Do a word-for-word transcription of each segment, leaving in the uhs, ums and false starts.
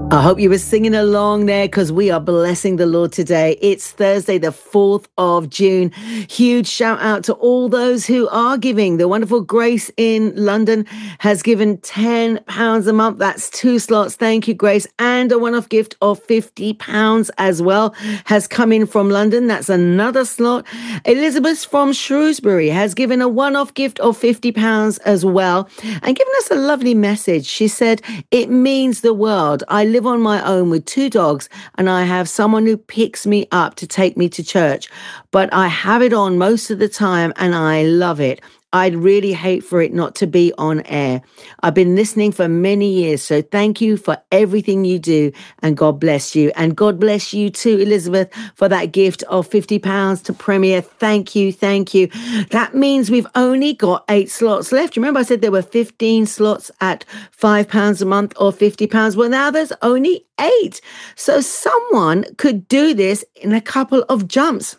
I hope you were singing along there because we are blessing the Lord today. It's Thursday, the fourth of June. Huge shout out to all those who are giving. The wonderful Grace in London has given ten pounds a month. That's two slots. Thank you, Grace. And a one-off gift of fifty pounds as well has come in from London. That's another slot. Elizabeth from Shrewsbury has given a one-off gift of fifty pounds as well and given us a lovely message. She said, "It means the world. I live on my own with two dogs and I have someone who picks me up to take me to church, but I have it on most of the time and I love it. I'd really hate for it not to be on air. I've been listening for many years, so thank you for everything you do and God bless you." And God bless you too, Elizabeth, for that gift of fifty pounds to Premier. Thank you, thank you. That means we've only got eight slots left. Remember I said there were fifteen slots at five pounds a month or fifty pounds? Well, now there's only eight. So someone could do this in a couple of jumps.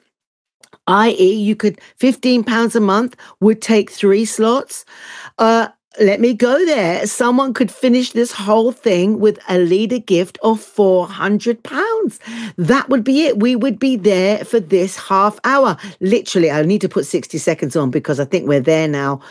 that is, you could, fifteen pounds a month would take three slots. Uh, let me go there. Someone could finish this whole thing with a leader gift of four hundred pounds. That would be it. We would be there for this half hour. Literally, I need to put sixty seconds on because I think we're there now.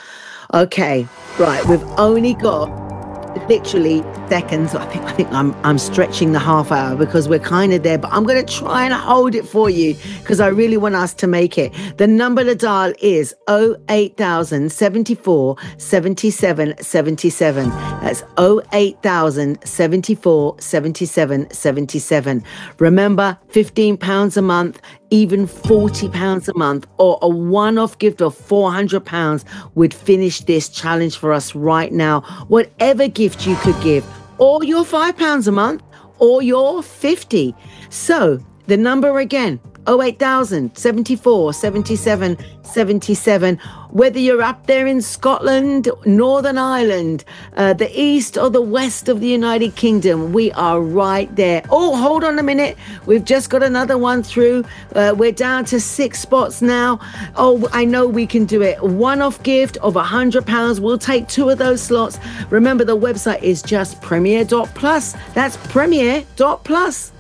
Okay, right. We've only got literally seconds. I think I think I'm I'm stretching the half hour because we're kind of there, but I'm going to try and hold it for you because I really want us to make it. The number to dial is oh eight thousand seventy-four seventy-seven seventy-seven. That's oh eight thousand seventy-four seventy-seven seventy-seven. Remember, fifteen pounds a month, even forty pounds a month, or a one-off gift of four hundred pounds would finish this challenge for us right now. Whatever gift you could give, or your five pounds a month, or your fifty. So the number again, oh eight thousand seventy-four seventy-seven seventy-seven. Whether you're up there in Scotland, Northern Ireland, uh, the east or the west of the United Kingdom, we are right there. Oh, hold on a minute. We've just got another one through. Uh, we're down to six spots now. Oh, I know we can do it. One-off gift of one hundred pounds. We'll take two of those slots. Remember, the website is just premier dot plus. That's premier dot plus.